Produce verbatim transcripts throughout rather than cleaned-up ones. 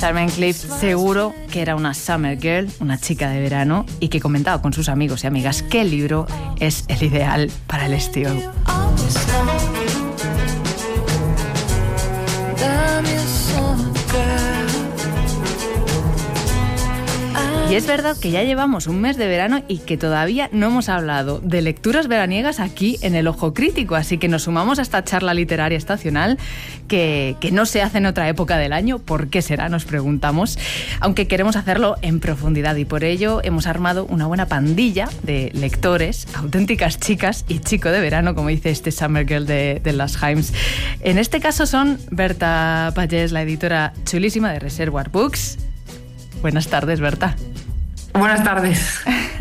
Charmaine Cliff seguro que era una summer girl, una chica de verano, y que comentaba con sus amigos y amigas qué libro es el ideal para el estío. Y es verdad que ya llevamos un mes de verano y que todavía no hemos hablado de lecturas veraniegas aquí en El Ojo Crítico, así que nos sumamos a esta charla literaria estacional que, que no se hace en otra época del año. ¿Por qué será?, nos preguntamos, aunque queremos hacerlo en profundidad, y por ello hemos armado una buena pandilla de lectores, auténticas chicas y chico de verano, como dice este Summer Girl de, de las Himes. En este caso son Berta Pallés, la editora chulísima de Reservoir Books. Buenas tardes, Berta. Buenas tardes.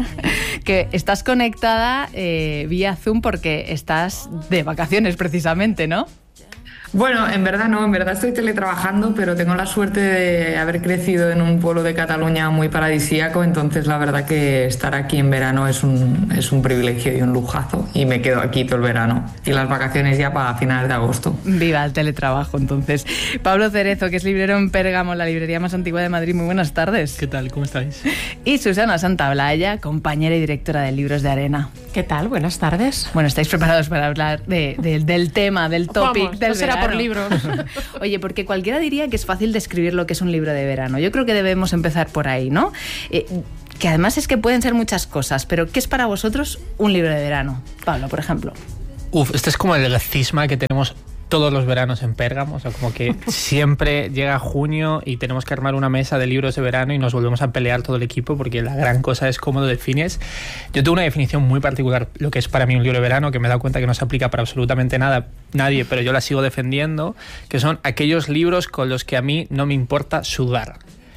Que estás conectada eh, vía Zoom porque estás de vacaciones precisamente, ¿no? Bueno, en verdad no, en verdad estoy teletrabajando, pero tengo la suerte de haber crecido en un pueblo de Cataluña muy paradisíaco, entonces la verdad que estar aquí en verano es un, es un privilegio y un lujazo, y me quedo aquí todo el verano y las vacaciones ya para finales de agosto. Viva el teletrabajo, entonces. Pablo Cerezo, que es librero en Pérgamo, la librería más antigua de Madrid. Muy buenas tardes. ¿Qué tal? ¿Cómo estáis? Y Susana Santaolalla, compañera y directora de Libros de Arena. ¿Qué tal? Buenas tardes. Bueno, ¿estáis preparados para hablar de, de, del tema, del topic, Vamos, del no será verano? por libros. Oye, porque cualquiera diría que es fácil describir lo que es un libro de verano. Yo creo que debemos empezar por ahí, ¿no? Eh, que además es que pueden ser muchas cosas, pero ¿qué es para vosotros un libro de verano? Pablo, por ejemplo. Uf, este es como el cisma que tenemos todos los veranos en Pérgamo, o sea, como que siempre llega junio y tenemos que armar una mesa de libros de verano y nos volvemos a pelear todo el equipo, porque la gran cosa es cómo lo defines. Yo tengo una definición muy particular, lo que es para mí un libro de verano, que me he dado cuenta que no se aplica para absolutamente nada, nadie, pero yo la sigo defendiendo, que son aquellos libros con los que a mí no me importa sudar.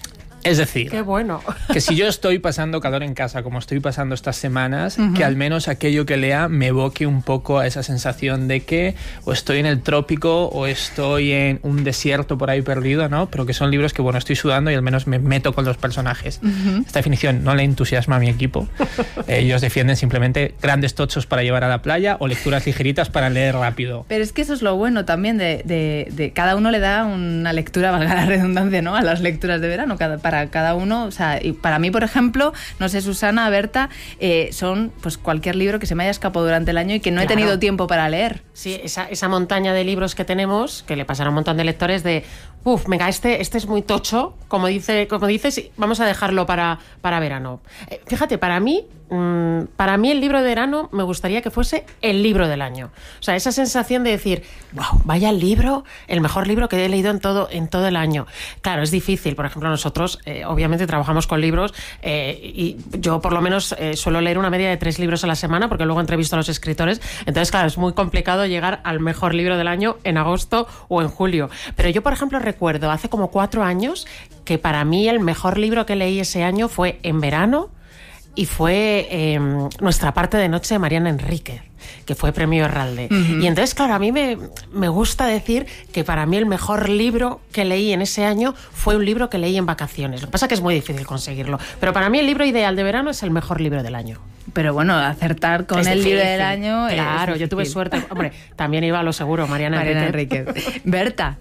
Es decir, qué bueno. Que si yo estoy pasando calor en casa, como estoy pasando estas semanas, Uh-huh. que al menos aquello que lea me evoque un poco a esa sensación de que o estoy en el trópico o estoy en un desierto por ahí perdido, ¿no? Pero que son libros que, bueno, estoy sudando y al menos me meto con los personajes. Uh-huh. Esta definición no le entusiasma a mi equipo. Ellos defienden simplemente grandes tochos para llevar a la playa o lecturas ligeritas para leer rápido. Pero es que eso es lo bueno también de, de, de cada uno le da una lectura, valga la redundancia, ¿no?, a las lecturas de verano, cada, para cada uno. O sea, y para mí, por ejemplo, no sé, Susana, Berta, eh, son pues cualquier libro que se me haya escapado durante el año y que no Claro. he tenido tiempo para leer. Sí, esa, esa montaña de libros que tenemos, que le pasará a un montón de lectores de, uff, venga, este, este es muy tocho, como dice, como dices, vamos a dejarlo para, para verano. Eh, fíjate, para mí, mmm, para mí el libro de verano me gustaría que fuese el libro del año. O sea, esa sensación de decir, wow, vaya libro, el mejor libro que he leído en todo, en todo el año. Claro, es difícil. Por ejemplo, nosotros, eh, obviamente, trabajamos con libros eh, y yo, por lo menos, eh, suelo leer una media de tres libros a la semana, porque luego entrevisto a los escritores. Entonces, claro, es muy complicado llegar al mejor libro del año en agosto o en julio. Pero yo, por ejemplo, recuerdo hace como cuatro años que para mí el mejor libro que leí ese año fue en verano, y fue eh, Nuestra parte de noche de Mariana Enríquez, que fue premio Herralde. Uh-huh. Y entonces, claro, a mí me, me gusta decir que para mí el mejor libro que leí en ese año fue un libro que leí en vacaciones. Lo que pasa es que es muy difícil conseguirlo. Pero para mí el libro ideal de verano es el mejor libro del año. Pero bueno, acertar con es el difícil. libro del año... Claro, es yo tuve suerte. Hombre, también iba a lo seguro, Mariana, Mariana Enríquez. Enríquez. Berta.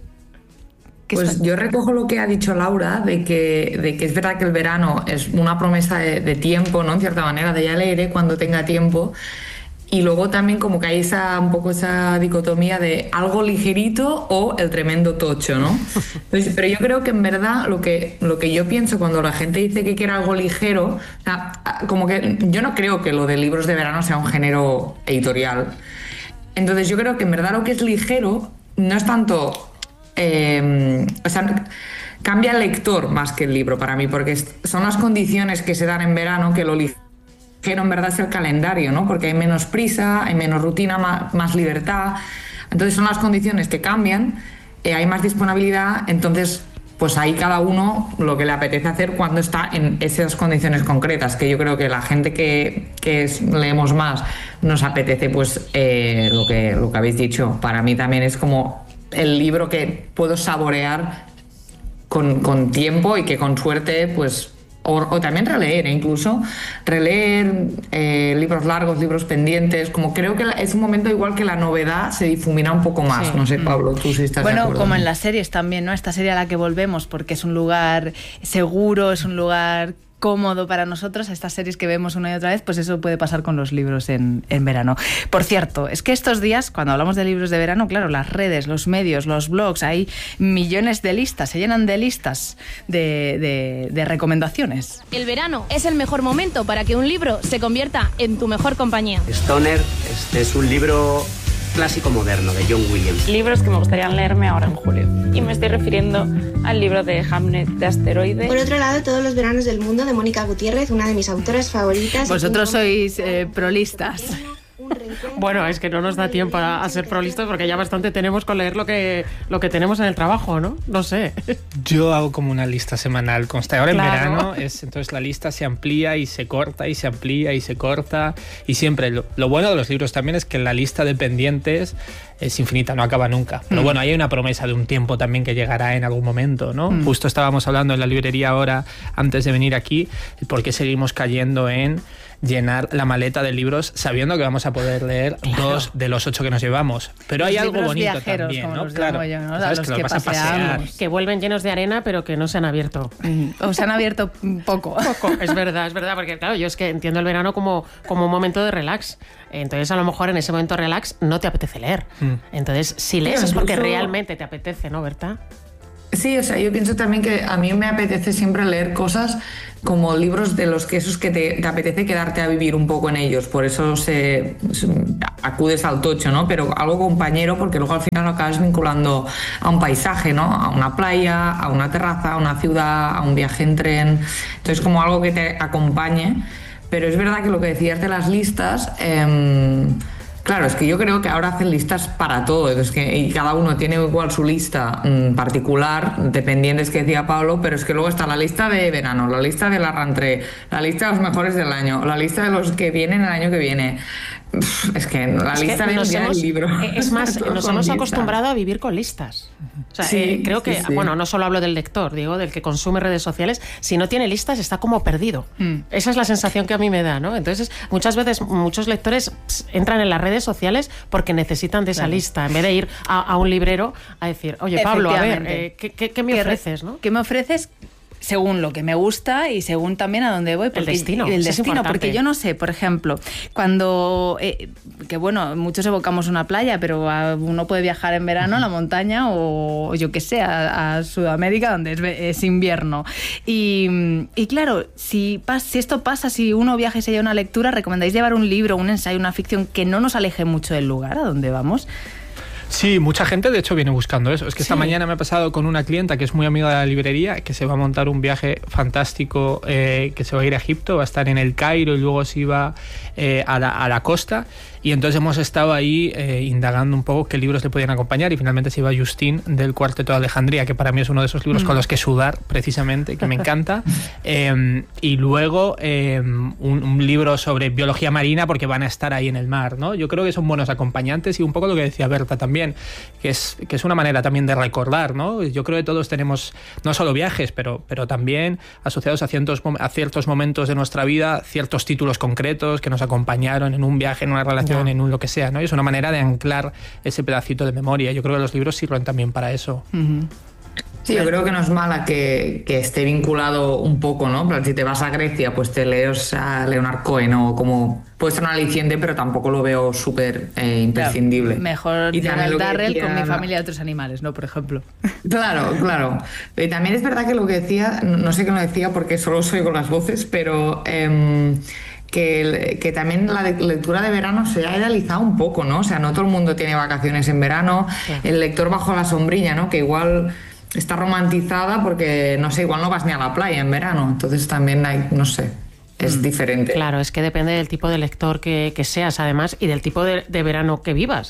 Pues está... yo recojo lo que ha dicho Laura, de que, de que es verdad que el verano es una promesa de, de tiempo, ¿no?, en cierta manera, de ya leeré cuando tenga tiempo. Y luego también como que hay esa, un poco esa dicotomía de algo ligerito o el tremendo tocho, ¿no? Entonces, pero yo creo que en verdad lo que, lo que yo pienso cuando la gente dice que quiere algo ligero, o sea, como que yo no creo que lo de libros de verano sea un género editorial. Entonces yo creo que en verdad lo que es ligero no es tanto... Eh, o sea, cambia el lector más que el libro para mí, porque son las condiciones que se dan en verano que lo ligero en verdad es el calendario, ¿no? Porque hay menos prisa, hay menos rutina, más, más libertad. Entonces son las condiciones que cambian, eh, hay más disponibilidad, entonces pues ahí cada uno lo que le apetece hacer cuando está en esas condiciones concretas, que yo creo que la gente que, que es, leemos más nos apetece pues eh, lo que, lo que habéis dicho. Para mí también es como el libro que puedo saborear con, con tiempo y que con suerte pues O, o también releer, ¿eh? Incluso releer eh, libros largos, libros pendientes, como creo que es un momento igual que la novedad se difumina un poco más, sí. No sé, Pablo, tú si estás bueno, de acuerdo. Como en las series también, ¿no? Esta serie a la que volvemos porque es un lugar seguro, es un lugar cómodo para nosotros, estas series que vemos una y otra vez, pues eso puede pasar con los libros en, en verano. Por cierto, es que estos días, cuando hablamos de libros de verano, claro, las redes, los medios, los blogs, hay millones de listas, se llenan de listas de, de, de recomendaciones. El verano es el mejor momento para que un libro se convierta en tu mejor compañía. Stoner, este es un libro clásico moderno de John Williams. Libros que me gustaría leerme ahora en julio. Y me estoy refiriendo al libro de Hamlet de Asteroide. Por otro lado, Todos los veranos del mundo de Mónica Gutiérrez, una de mis autoras favoritas. Vosotros sois eh, prolistas. Bueno, es que no nos da tiempo a, a ser prolistas porque ya bastante tenemos con leer lo que, lo que tenemos en el trabajo, ¿no? No sé. Yo hago como una lista semanal consta. Ahora Claro. en verano, es, entonces la lista se amplía y se corta y se amplía y se corta. Y siempre, lo, lo bueno de los libros también es que la lista de pendientes es infinita, no acaba nunca. Pero Mm. bueno, hay una promesa de un tiempo también que llegará en algún momento, ¿no? Mm. Justo estábamos hablando en la librería ahora, antes de venir aquí, por qué seguimos cayendo en llenar la maleta de libros sabiendo que vamos a poder leer Claro. dos de los ocho que nos llevamos. Pero Los hay algo libros bonito viajeros, también, como ¿no? los Claro, llamo yo, ¿no? A sabes los que lo que vas a pasear. paseamos. Que vuelven llenos de arena, pero que no se han abierto. O se han abierto poco. Poco, es verdad, es verdad, porque claro, yo es que entiendo el verano como, como un momento de relax. Entonces, a lo mejor en ese momento de relax no te apetece leer. Mm. Entonces, si lees Pero es porque incluso- realmente te apetece, ¿no, Berta? Sí, o sea, yo pienso también que a mí me apetece siempre leer cosas como libros de los que esos que te, te apetece quedarte a vivir un poco en ellos, por eso se, se- acudes al tocho, ¿no? Pero algo compañero, porque luego al final lo acabas vinculando a un paisaje, ¿no? A una playa, a una terraza, a una ciudad, a un viaje en tren, entonces como algo que te acompañe. Pero es verdad que lo que decías de las listas, eh, claro, es que yo creo que ahora hacen listas para todo, es que, y cada uno tiene igual su lista mmm, particular, dependientes que decía Pablo, pero es que luego está la lista de verano, la lista de la rentrée, la lista de los mejores del año, la lista de los que vienen el año que viene. Pff, Es que la Es que lista de nos un día hemos- del libro. Es más, Todos nos con hemos lista. acostumbrado a vivir con listas. O sea, Sí, eh, creo sí, que, sí. bueno, no solo hablo del lector, digo, del que consume redes sociales, si no tiene listas está como perdido. Mm. Esa es la sensación que a mí me da, ¿no? Entonces, muchas veces muchos lectores ps, entran en las redes sociales porque necesitan de esa Claro. lista, en vez de ir a, a un librero a decir, oye, Pablo, a ver, Efectivamente. eh, ¿qué, qué- qué me ¿Qué re- ofreces, no? ¿Qué me ofreces? Según lo que me gusta y según también a dónde voy. Porque, destino, El eso es destino, importante. porque yo no sé, por ejemplo, cuando... eh, que bueno, muchos evocamos una playa, pero a- uno puede viajar en verano a la montaña o yo qué sé, a, a Sudamérica donde es, ve- es invierno. Y, y claro, si, pas- si esto pasa, si uno viaja y se lleva una lectura, ¿recomendáis llevar un libro, un ensayo, una ficción que no nos aleje mucho del lugar a donde vamos? Sí, mucha gente de hecho viene buscando eso. Es que esta Sí. mañana me ha pasado con una clienta que es muy amiga de la librería, que se va a montar un viaje fantástico, eh, que se va a ir a Egipto, va a estar en el Cairo y luego se iba eh, a, la, a la costa. Y entonces hemos estado ahí eh, indagando un poco qué libros le podían acompañar y finalmente se iba Justín del Cuarteto de Alejandría, que para mí es uno de esos libros Mm. con los que sudar precisamente, que me encanta. Eh, y luego eh, un, un libro sobre biología marina porque van a estar ahí en el mar, ¿no? Yo creo que son buenos acompañantes y un poco lo que decía Berta también, que es, que es una manera también de recordar, ¿no? Yo creo que todos tenemos no solo viajes, pero, pero también asociados a ciertos, mom- a ciertos momentos de nuestra vida, ciertos títulos concretos que nos acompañaron en un viaje, en una relación, Ya. en un lo que sea, ¿no? Y es una manera de anclar ese pedacito de memoria. Yo creo que los libros sirven también para eso. Ujú. Sí, yo creo que no es mala que, que esté vinculado un poco, ¿no? Pero si te vas a Grecia, pues te lees a Leonard Cohen o como puede ser un aliciente, pero tampoco lo veo súper eh, imprescindible. Claro, mejor Y también Donald lo que Darrell decía- con Mi familia de otros animales, ¿no? Por ejemplo. Claro, claro. Y también es verdad que lo que decía, no no sé quién lo decía porque solo soy con las voces, pero em, que, el- que también la de- lectura de verano se ha idealizado un poco, ¿no? O sea, no todo el mundo tiene vacaciones en verano. Claro. El lector bajo la sombrilla, ¿no? Que igual está romantizada porque, no sé, igual no vas ni a la playa en verano. Entonces también hay, no sé, es diferente. Claro, es que depende del tipo de lector que, que seas, además, y del tipo de, de verano que vivas.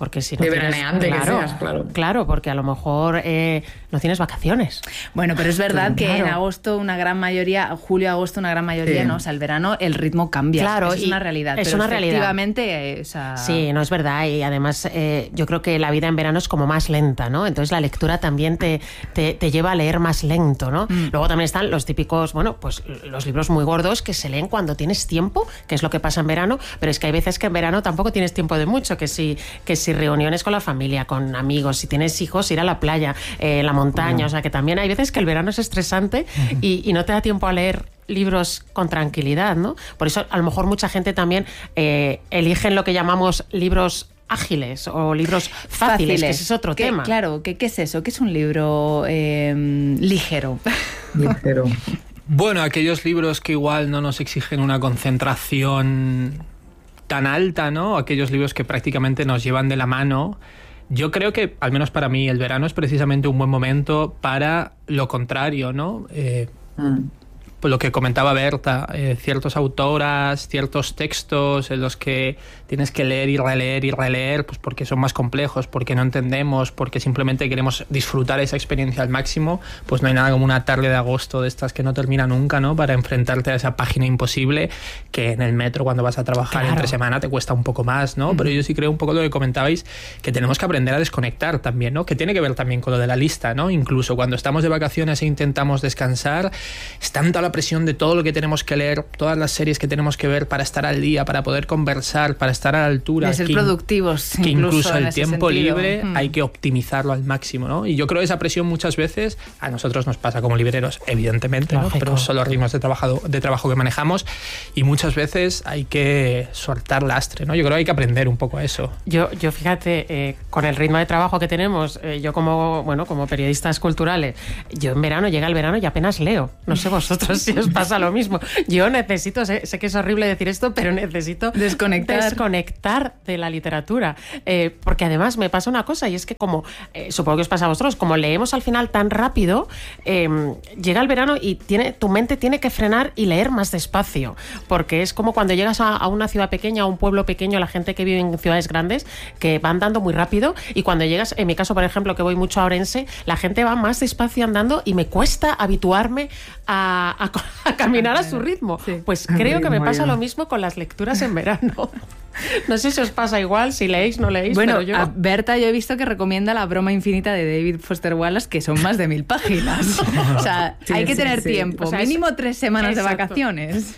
porque si no de tienes, veraneante claro, que seas, claro. Claro, porque a lo mejor eh, no tienes vacaciones. Bueno, pero es verdad Claro. que en agosto una gran mayoría, julio, agosto una gran mayoría, Sí. ¿no? O sea, el verano el ritmo cambia. Claro, Eso es y una realidad. es pero una realidad. efectivamente, eh, o sea... Sí, no es verdad. Y además eh, yo creo que la vida en verano es como más lenta, ¿no? Entonces la lectura también te, te, te lleva a leer más lento, ¿no? Mm. Luego también están los típicos, bueno, pues los libros muy gordos que se leen cuando tienes tiempo, que es lo que pasa en verano, pero es que hay veces que en verano tampoco tienes tiempo de mucho, que si, que si reuniones con la familia, con amigos, si tienes hijos, ir a la playa, eh, la montaña, mm. o sea que también hay veces que el verano es estresante mm. y, y no te da tiempo a leer libros con tranquilidad, ¿no? Por eso a lo mejor mucha gente también eh, eligen lo que llamamos libros ágiles o libros fáciles, fáciles. que ese es otro ¿Qué, tema. Claro, ¿qué, ¿qué es eso? ¿Qué es un libro eh, ligero? Ligero. Bueno, aquellos libros que igual no nos exigen una concentración tan alta, ¿no? Aquellos libros que prácticamente nos llevan de la mano. Yo creo que, al menos para mí, el verano es precisamente un buen momento para lo contrario, ¿no? Eh, mm. Pues lo que comentaba Berta, eh, ciertas autoras, ciertos textos en los que tienes que leer y releer y releer, pues porque son más complejos, porque no entendemos, porque simplemente queremos disfrutar esa experiencia al máximo, pues no hay nada como una tarde de agosto de estas que no termina nunca, ¿no? Para enfrentarte a esa página imposible que en el metro cuando vas a trabajar claro. entre semana te cuesta un poco más, ¿no? Mm. Pero yo sí creo un poco lo que comentabais, que tenemos que aprender a desconectar también, ¿no? Que tiene que ver también con lo de la lista, ¿no? Incluso cuando estamos de vacaciones e intentamos descansar, es tanta la presión de todo lo que tenemos que leer, todas las series que tenemos que ver para estar al día, para poder conversar, para estar a la altura. De ser que, productivos. Que incluso, incluso el tiempo sentido. libre mm. hay que optimizarlo al máximo, ¿no? Y yo creo que esa presión muchas veces a nosotros nos pasa como libreros, evidentemente, ¿no? Pero son los ritmos de trabajo, de trabajo que manejamos y muchas veces hay que soltar lastre, ¿no? Yo creo que hay que aprender un poco a eso. Yo, yo fíjate, eh, con el ritmo de trabajo que tenemos, eh, yo como, bueno, como periodistas culturales, yo en verano, llega el verano y apenas leo. No sé vosotros si os pasa lo mismo. Yo necesito, sé, sé que es horrible decir esto, pero necesito desconectar, desconectar de la literatura. Eh, porque además me pasa una cosa, y es que como, eh, supongo que os pasa a vosotros, como leemos al final tan rápido, eh, llega el verano y tiene, tu mente tiene que frenar y leer más despacio. Porque es como cuando llegas a, a una ciudad pequeña, a un pueblo pequeño, la gente que vive en ciudades grandes, que va andando muy rápido, y cuando llegas, en mi caso, por ejemplo, que voy mucho a Orense, la gente va más despacio andando y me cuesta habituarme a, a, a caminar a su ritmo. Sí. Pues creo que me pasa lo mismo con las lecturas en verano. No sé si os pasa igual, si leéis, no leéis, bueno, pero yo... a Berta yo he visto que recomienda La broma infinita de David Foster Wallace, que son más de mil páginas. O sea, sí, hay que sí, tener sí. tiempo, o sea, mínimo es... tres semanas Exacto. de vacaciones.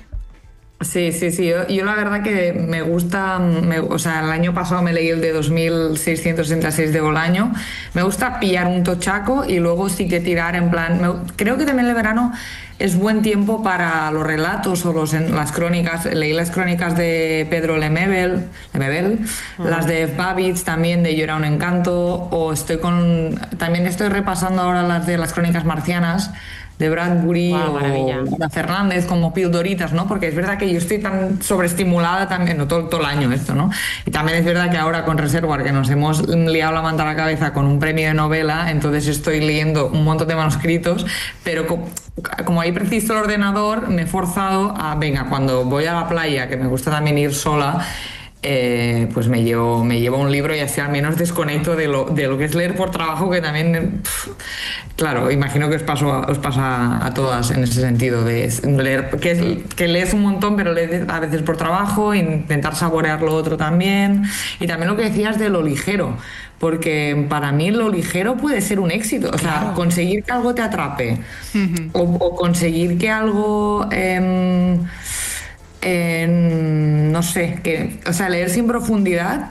Sí, sí, sí. Yo, yo la verdad que me gusta, me, o sea, el año pasado me leí el de dos mil seiscientos sesenta y seis de Bolaño. Me gusta pillar un tochaco y luego sí que tirar en plan... Me, creo que también el verano es buen tiempo para los relatos o los, las crónicas. Leí las crónicas de Pedro Lemebel, Lemebel uh-huh. las de Babbage también, de Yo era un encanto, o estoy con... También estoy repasando ahora las de las crónicas marcianas, de Bradbury wow, o de Fernández, como pildoritas, ¿no? Porque es verdad que yo estoy tan sobreestimulada también, no todo, todo el año esto, ¿no? Y también es verdad que ahora con Reservoir, que nos hemos liado la manta a la cabeza con un premio de novela, entonces estoy leyendo un montón de manuscritos, pero como, como ahí preciso el ordenador, me he forzado a, venga, cuando voy a la playa, que me gusta también ir sola, Eh, pues me llevo, me llevo un libro y así al menos desconecto de lo, de lo que es leer por trabajo, que también, pff, claro, imagino que os, paso a, os pasa a todas en ese sentido, de leer, que, es, que lees un montón pero lees a veces por trabajo, intentar saborear lo otro también, y también lo que decías de lo ligero, porque para mí lo ligero puede ser un éxito, o sea, claro. conseguir que algo te atrape uh-huh. o, o conseguir que algo... Eh, Eh, no sé, que, o sea, leer sin profundidad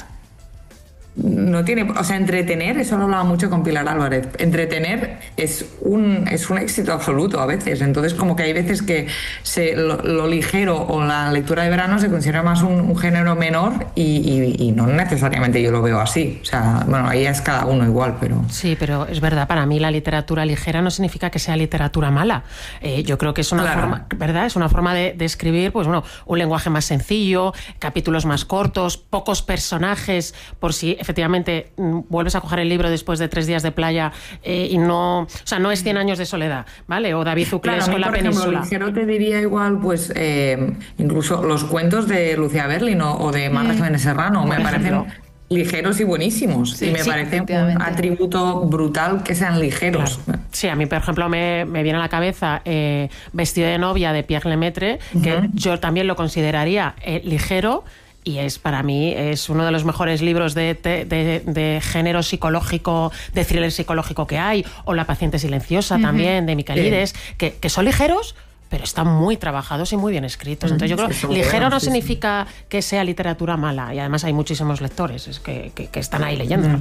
no tiene, o sea, entretener, eso lo hablaba mucho con Pilar Álvarez, entretener es un, es un éxito absoluto a veces, entonces como que hay veces que se, lo, lo ligero o la lectura de verano se considera más un, un género menor y, y, y no necesariamente yo lo veo así, o sea, bueno, ahí es cada uno igual, pero... Sí, pero es verdad, para mí la literatura ligera no significa que sea literatura mala, eh, yo creo que es una claro. forma, ¿verdad? Es una forma de, de escribir, pues bueno, un lenguaje más sencillo, capítulos más cortos, pocos personajes, por si efectivamente vuelves a coger el libro después de tres días de playa eh, y no, o sea, no es Cien años de soledad, ¿vale? O David Uclés claro, con La por Península. Ejemplo, ligero te diría igual, pues, eh, incluso los cuentos de Lucía Berlin o, o de Mar de Jiménez Serrano, me parecen ligeros y buenísimos. Sí, y me sí, parece un atributo brutal que sean ligeros. Claro. Sí, a mí, por ejemplo, me, me viene a la cabeza eh, Vestido de novia de Pierre Lemaitre, que uh-huh. yo también lo consideraría eh, ligero. Y es, para mí, es uno de los mejores libros de, de, de, de género psicológico, de thriller psicológico que hay. O La paciente silenciosa uh-huh. también, de Michaelides, sí. que, que son ligeros, pero están muy trabajados y muy bien escritos. Entonces yo creo que sí, ligero no sí, significa sí. que sea literatura mala. Y además hay muchísimos lectores es que, que, que están ahí leyéndolos.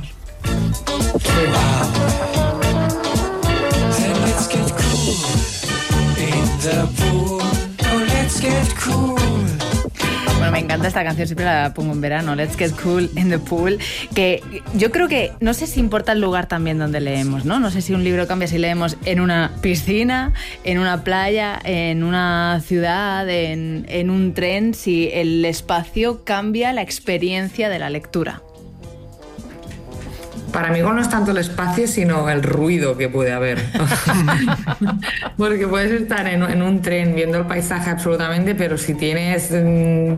Bueno, me encanta esta canción, siempre la pongo en verano, Let's Get Cool in the Pool, que yo creo que, no sé si importa el lugar también donde leemos, ¿no? No sé si un libro cambia si leemos en una piscina, en una playa, en una ciudad, en, en un tren, si el espacio cambia la experiencia de la lectura. Para mí no es tanto el espacio, sino el ruido que puede haber. Porque puedes estar en, en un tren viendo el paisaje absolutamente, pero si tienes mmm,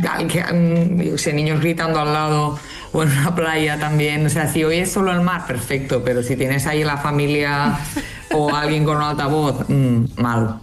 yo sé, niños gritando al lado o en una playa también, o sea, si oyes solo el mar, perfecto, pero si tienes ahí la familia o alguien con un altavoz, mmm, mal.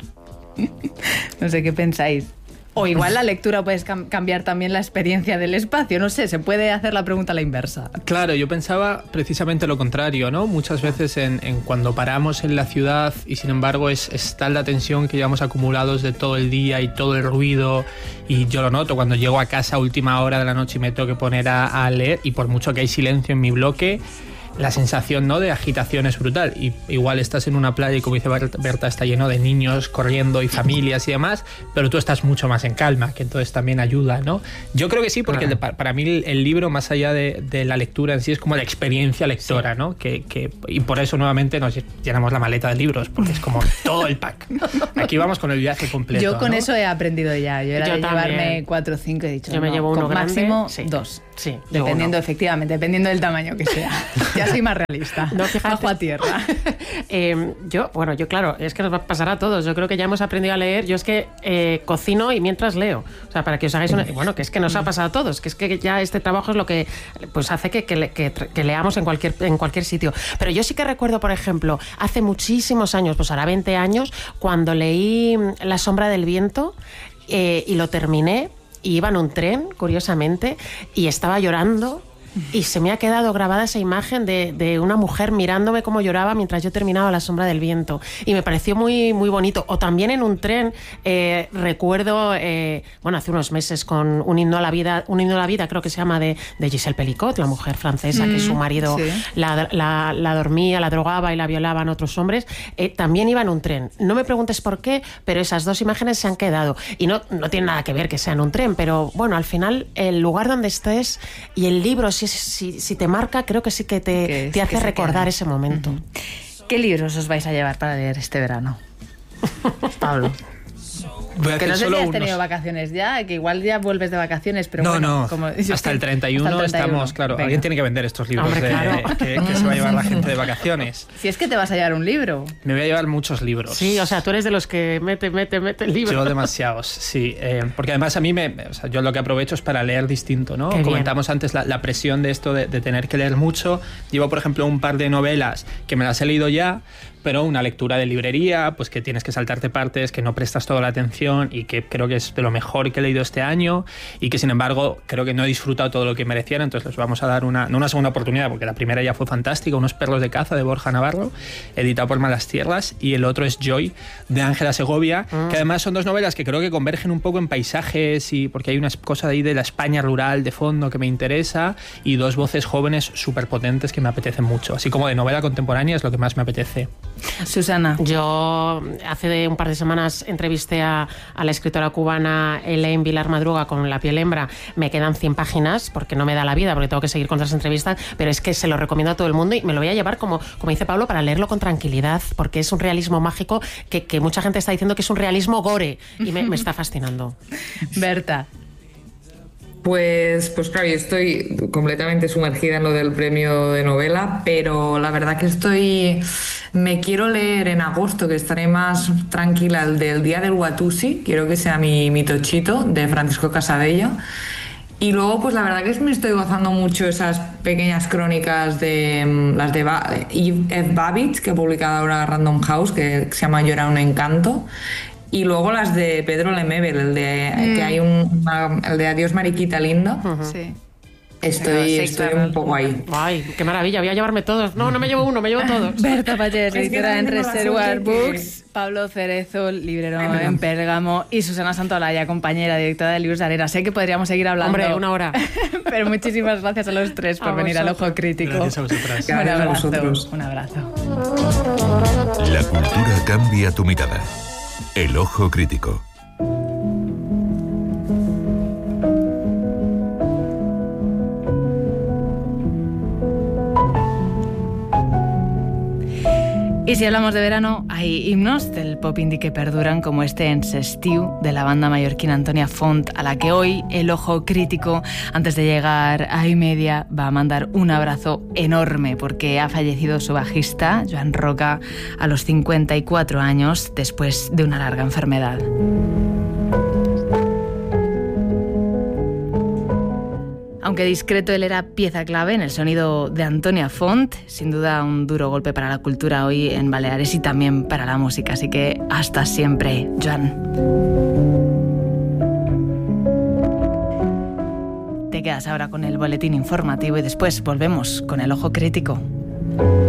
No sé qué pensáis. O igual la lectura puede cam- cambiar también la experiencia del espacio, no sé, se puede hacer la pregunta a la inversa. Claro, yo pensaba precisamente lo contrario, ¿no? Muchas veces en, en cuando paramos en la ciudad y sin embargo es, es tal la tensión que llevamos acumulados de todo el día y todo el ruido, y yo lo noto cuando llego a casa a última hora de la noche y me tengo que poner a, a leer, y por mucho que hay silencio en mi bloque, la sensación, ¿no?, de agitación es brutal. Y igual estás en una playa y, como dice Berta, está lleno de niños corriendo y familias y demás, pero tú estás mucho más en calma, que entonces también ayuda, ¿no? Yo creo que sí, porque claro. el, para mí el, el libro, más allá de, de la lectura en sí, es como la experiencia lectora, sí. ¿no? Que, que, y por eso nuevamente nos llenamos la maleta de libros, porque es como todo el pack. Aquí vamos con el viaje completo. Yo con ¿no? eso he aprendido ya. Yo era Yo de también. llevarme cuatro o cinco, he dicho, yo me no, llevo uno con grande, máximo sí. dos. Sí, dependiendo, uno. efectivamente, dependiendo del tamaño que sea. Ya soy más realista. No, fíjate. Bajo a tierra. eh, yo, bueno, yo claro, es que nos va a pasar a todos. Yo creo que ya hemos aprendido a leer. Yo es que eh, cocino y mientras leo. O sea, para que os hagáis una... Bueno, que es que nos ha pasado a todos. Que es que ya este trabajo es lo que pues hace que, que, que, que leamos en cualquier, en cualquier sitio. Pero yo sí que recuerdo, por ejemplo, hace muchísimos años, pues ahora veinte años, cuando leí La sombra del viento eh, y lo terminé. Y iba en un tren, curiosamente, y estaba llorando. Y se me ha quedado grabada esa imagen de, de una mujer mirándome cómo lloraba mientras yo terminaba La sombra del viento. Y me pareció muy, muy bonito. O también en un tren, eh, recuerdo, eh, bueno, hace unos meses con un himno a la vida, un himno a la vida, creo que se llama, de, de Gisèle Pelicot, la mujer francesa, mm, que su marido sí. la, la, la dormía, la drogaba y la violaban otros hombres. Eh, también iba en un tren. No me preguntes por qué, pero esas dos imágenes se han quedado. Y no, no tiene nada que ver que sea en un tren, pero bueno, al final el lugar donde estés y el libro, Si, si, si te marca, creo que sí que te, que es, te hace recordar ese momento. Uh-huh. ¿Qué libros os vais a llevar para leer este verano? Pablo. Voy a que no sé si has unos... tenido vacaciones ya, que igual ya vuelves de vacaciones, pero no, bueno, no, como, hasta, el treinta y uno hasta el treinta y uno estamos, claro, venga. Alguien tiene que vender estos libros. Hombre, de, claro. que, que se va a llevar la gente de vacaciones. Si es que te vas a llevar un libro. Me voy a llevar muchos libros. Sí, o sea, tú eres de los que mete, mete, mete el libro. Yo demasiados, sí. Eh, porque además a mí, me, o sea, yo lo que aprovecho es para leer distinto, ¿no? Qué Comentamos bien. antes la, la presión de esto de, de tener que leer mucho. Llevo, por ejemplo, un par de novelas que me las he leído ya, pero una lectura de librería, pues que tienes que saltarte partes, que no prestas toda la atención y que creo que es de lo mejor que he leído este año y que, sin embargo, creo que no he disfrutado todo lo que merecieran, entonces les vamos a dar una, no una segunda oportunidad, porque la primera ya fue fantástica, Unos perros de caza, de Borja Navarro, editado por Malas Tierras, y el otro es Joy, de Ángela Segovia, mm. que además son dos novelas que creo que convergen un poco en paisajes, y porque hay una cosa ahí de la España rural de fondo que me interesa, y dos voces jóvenes súper potentes que me apetecen mucho, así como de novela contemporánea es lo que más me apetece. Susana. Yo hace de un par de semanas entrevisté a, a la escritora cubana Elaine Vilar Madruga con La piel hembra. Me quedan cien páginas porque no me da la vida, porque tengo que seguir con otras entrevistas, pero es que se lo recomiendo a todo el mundo y me lo voy a llevar, como, como dice Pablo, para leerlo con tranquilidad, porque es un realismo mágico que, que mucha gente está diciendo que es un realismo gore y me, me está fascinando. Berta. Pues, pues claro, yo estoy completamente sumergida en lo del premio de novela, pero la verdad que estoy... Me quiero leer en agosto, que estaré más tranquila, el del Día del Watusi, quiero que sea mi, mi tochito, de Francisco Casadella. Y luego, pues la verdad que me estoy gozando mucho esas pequeñas crónicas de mm, las de ba Eve F. Babbitt, que ha publicado ahora Random House, que se llama Llorar un encanto. Y luego las de Pedro Lemebel, el de mm. que hay un una, el de Adiós Mariquita Linda. Uh-huh. Sí. Estoy, sí, estoy claro. un poco ahí. Ay, qué maravilla, voy a llevarme todos. No, no me llevo uno, me llevo todos. Berta Pallés, editora en Reservoir Books, que... Pablo Cerezo, librero Ay, en Pérgamo, y Susana Santolaya, compañera, directora de Libros de Arena. Sé que podríamos seguir hablando. Hombre, una hora. Pero muchísimas gracias a los tres por a venir vosotros. al Ojo Crítico. Gracias a vosotras. Un abrazo. Un abrazo. A vosotros. Un abrazo. La cultura cambia tu mirada. El Ojo Crítico. Y si hablamos de verano, hay himnos del pop indie que perduran, como este En S'estiu de la banda mallorquina Antonia Font, a la que hoy el Ojo Crítico, antes de llegar a iMedia, va a mandar un abrazo enorme, porque ha fallecido su bajista, Joan Roca, a los cincuenta y cuatro años, después de una larga enfermedad. Aunque discreto, él era pieza clave en el sonido de Antonia Font, sin duda un duro golpe para la cultura hoy en Baleares y también para la música, así que hasta siempre, Joan. Te quedas ahora con el boletín informativo y después volvemos con el Ojo Crítico.